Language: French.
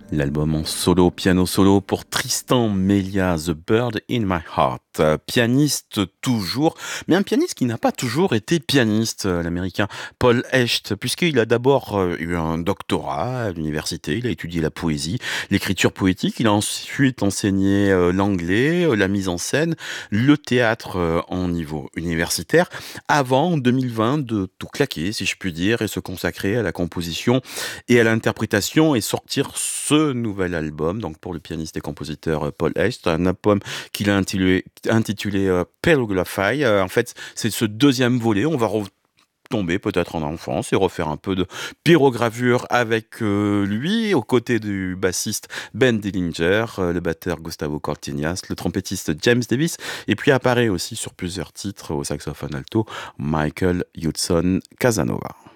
L'album en solo, piano solo pour Tristan Melia, The Bird in My Heart. Pianiste toujours, mais un pianiste qui n'a pas toujours été pianiste, l'américain Paul Hecht, puisqu'il a d'abord eu un doctorat à l'université, il a étudié la poésie, l'écriture poétique, il a ensuite enseigné l'anglais, la mise en scène, le théâtre en niveau universitaire, avant, en 2020, de tout claquer, si je puis dire, et se consacrer à la composition et à l'interprétation et sortir ce nouvel album, donc pour le pianiste et compositeur Paul Hecht, un album qu'il a intitulé Paleography. En fait, c'est ce deuxième volet. On va retomber peut-être en enfance et refaire un peu de pyrogravure avec lui, aux côtés du bassiste Ben Dillinger, le batteur Gustavo Cortiñas, le trompettiste James Davis, et puis apparaît aussi sur plusieurs titres au saxophone alto Michael Hudson Casanova.